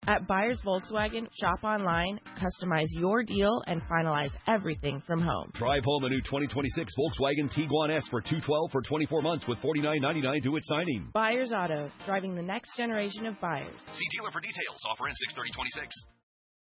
At Buyers Volkswagen, shop online, customize your deal, and finalize everything from home. Drive home a new 2026 Volkswagen Tiguan S for $212 for 24 months with $49.99 due at signing. Buyers Auto, driving the next generation of buyers. See dealer for details. Offer in 6/30/26.